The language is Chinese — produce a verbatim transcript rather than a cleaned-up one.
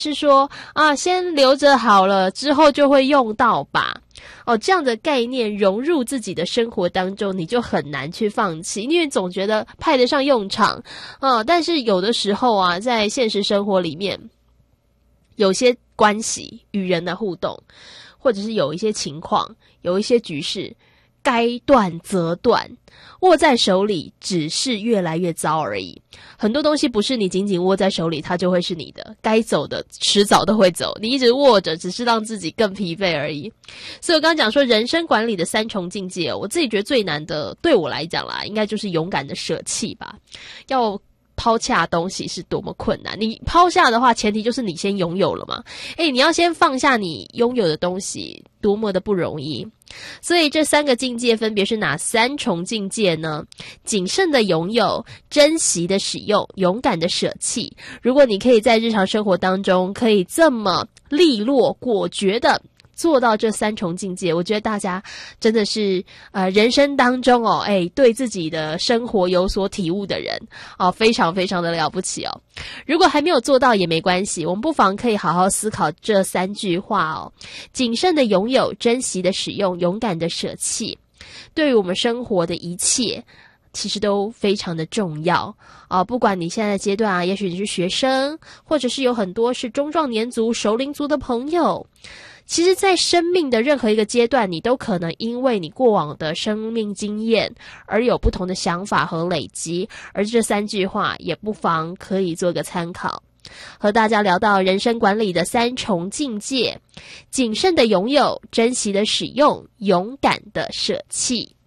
是说啊，先留着好了，之后就会用到吧。哦，这样的概念融入自己的生活当中，你就很难去放弃，因为总觉得派得上用场啊。但是有的时候啊，在现实生活里面，有些关系与人的互动，或者是有一些情况，有一些局势，该断则断，握在手里只是越来越糟而已。很多东西不是你紧紧握在手里它就会是你的，该走的迟早都会走，你一直握着只是让自己更疲惫而已。所以我刚刚讲说人生管理的三重境界，我自己觉得最难的对我来讲啦，应该就是勇敢的舍弃吧。要抛下东西是多么困难，你抛下的话前提就是你先拥有了嘛。诶，你要先放下你拥有的东西，多么的不容易。所以这三个境界分别是哪三重境界呢？谨慎的拥有，珍惜的使用，勇敢的舍弃。如果你可以在日常生活当中可以这么利落果决的做到这三重境界，我觉得大家真的是呃人生当中哦，哎，对自己的生活有所体悟的人哦，非常非常的了不起哦。如果还没有做到也没关系，我们不妨可以好好思考这三句话哦：谨慎的拥有，珍惜的使用，勇敢的舍弃。对于我们生活的一切，其实都非常的重要啊！不管你现在的阶段啊，也许你是学生，或者是有很多是中壮年族、熟龄族的朋友。其实在生命的任何一个阶段，你都可能因为你过往的生命经验而有不同的想法和累积，而这三句话也不妨可以做个参考。和大家聊到人生管理的三重境界：谨慎的拥有，珍惜的使用，勇敢的舍弃。